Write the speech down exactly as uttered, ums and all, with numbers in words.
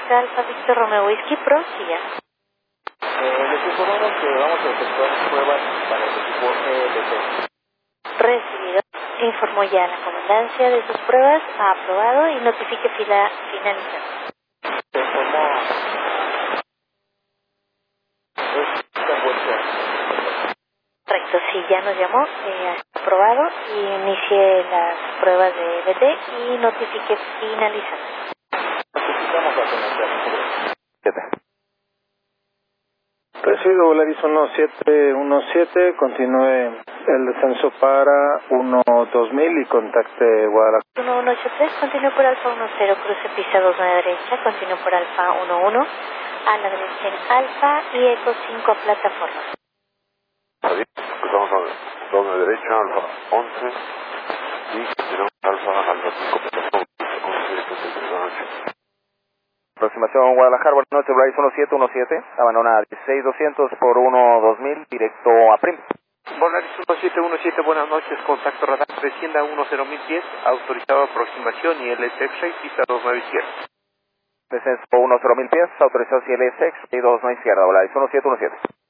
Oscar Alfa Víctor Romeo Whisky Pro, siga. Eh, les informaron que vamos a efectuar pruebas para el equipo E L T. Recibido. Informó ya a la comandancia de sus pruebas, ha aprobado y notifique fila finalizada. Se informó. Es esta vuelta. Correcto, sí, ya nos llamó, eh, ha aprobado y inicie las pruebas de E L T y notifique finalizada. Notificamos la comandancia. siete. Recibido Volaris uno siete uno siete, continúe el descenso para uno dos mil y contacte Guadalajara. uno uno ocho tres, continúe por Alfa uno cero, cruce pista dos nueve derecha, continúe por Alfa uno uno, a la derecha en Alfa y Eco cinco a plataforma. Cruzamos a doble derecha, Alfa once y continuamos Alfa, Alfa cinco, plataforma once, once, aproximación Guadalajara, buenas noches, Volaris uno siete uno siete, abandona dieciséis doscientos por uno dos mil, directo a Prim. Volaris uno siete uno siete, buenas noches, contacto radar, descienda uno cero mil pies, autorizado aproximación y L S X, pista dos nueve izquierda. Descenso uno cero mil pies, autorización y L S X, y dos no izquierda, Volaris uno siete uno siete.